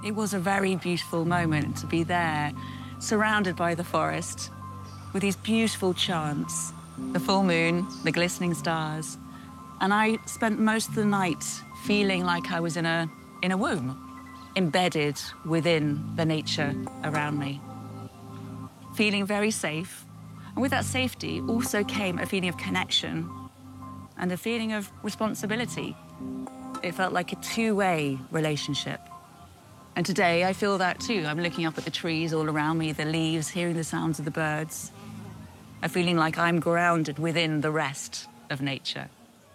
It was a very beautiful moment to be there, surrounded by the forest, with these beautiful chants, the full moon, the glistening stars. And I spent most of the night feeling like I was in a womb, embedded within the nature around me. Feeling very safe. And with that safety also came a feeling of connection and a feeling of responsibility. It felt like a two-way relationship. And today I feel that too. I'm looking up at the trees all around me, the leaves, hearing the sounds of the birds. A feeling like I'm grounded within the rest of nature.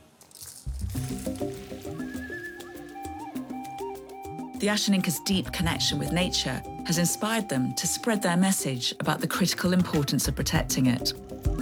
The Ashaninka's deep connection with nature has inspired them to spread their message about the critical importance of protecting it.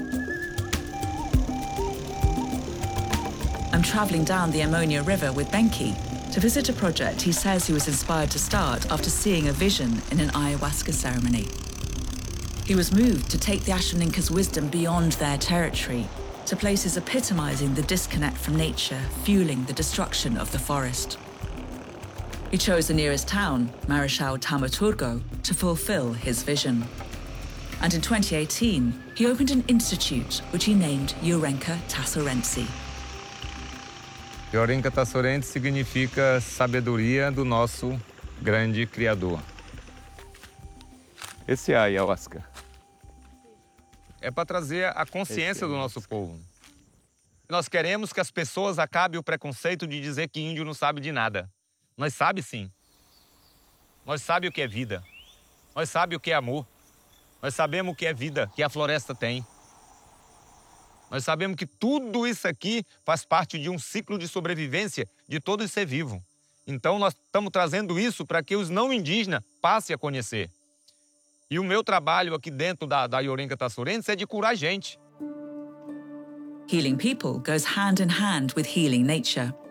I'm travelling down the Ammonia River with Benki to visit a project he says he was inspired to start after seeing a vision in an ayahuasca ceremony. He was moved to take the Ashaninka's wisdom beyond their territory to places epitomising the disconnect from nature, fueling the destruction of the forest. He chose the nearest town, Marechal Taumaturgo, to fulfil his vision. And in 2018, he opened an institute which he named Yorenka Tassorense. Yorenka Tassorense significa sabedoria do nosso grande Criador. Esse é a ayahuasca. É para trazer a consciência do nosso povo. Nós queremos que as pessoas acabem o preconceito de dizer que índio não sabe de nada. Nós sabe sim. Nós sabe o que é vida. Nós sabe o que é amor. Nós sabemos o que é vida que a floresta tem. Nós sabemos que tudo isso aqui faz parte de um ciclo de sobrevivência de todo ser vivo. Então nós estamos trazendo isso para que os não indígenas passem a conhecer. E o meu trabalho aqui dentro da Yorenka Tassorense é de curar gente. Healing people goes hand in hand with healing nature.